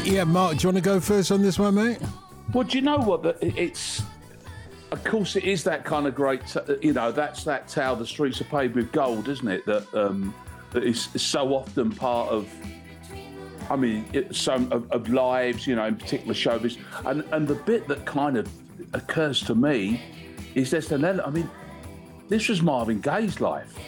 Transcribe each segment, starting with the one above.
Yeah, Mark, do you want to go first on this one, mate? Well, do you know what? It's, of course, it is that kind of great. That's that tale. The streets are paved with gold, isn't it? That is so often part of. I mean, some of lives, in particular showbiz, and the bit that kind of occurs to me is there's an element. I mean, this was Marvin Gaye's life.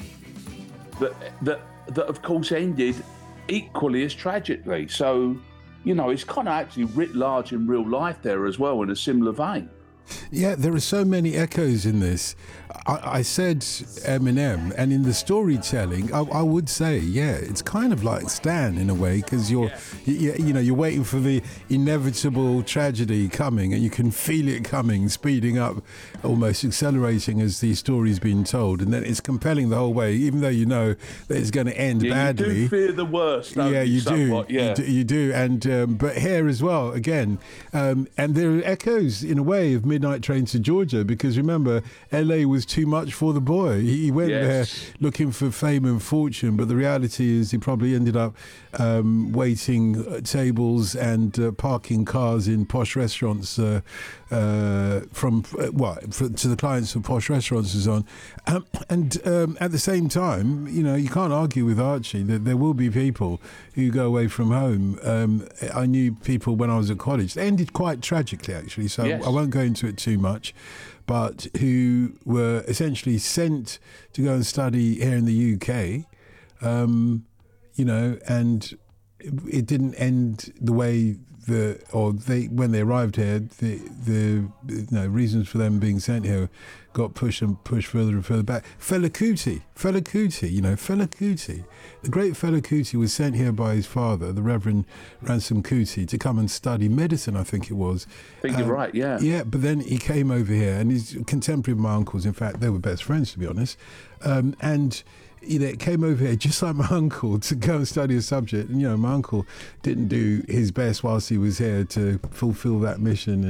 That of course ended equally as tragically. So, it's kind of actually writ large in real life there as well, in a similar vein. Yeah, there are so many echoes in this. I said Eminem, and in the storytelling, I would say, yeah, it's kind of like Stan in a way, because you're waiting for the inevitable tragedy coming, and you can feel it coming, speeding up, almost accelerating as the story's being told, and then it's compelling the whole way, even though you know that it's going to end badly. You do fear the worst, don't you? You do. Yeah, you do, and but here as well, again, and there are echoes in a way of Midnight Train to Georgia, because remember, LA was too much for the boy. He went there looking for fame and fortune, but the reality is he probably ended up waiting tables and parking cars in posh restaurants to the clients of posh restaurants and so on. And at the same time, you can't argue with Archie that there will be people who go away from home. I knew people when I was at college. They ended quite tragically, actually, so I won't go into it too much, but who were essentially sent to go and study here in the UK, and it didn't end the way when they arrived here, the reasons for them being sent here got pushed further and further back. Fela Kuti, the great Fela Kuti was sent here by his father, the Reverend Ransom Kuti, to come and study medicine, I think it was. I think you're right, yeah. Yeah, but then he came over here, and he's contemporary of my uncles. In fact, they were best friends, to be honest. And came over here just like my uncle to go and study a subject. And, my uncle didn't do his best whilst he was here to fulfill that mission.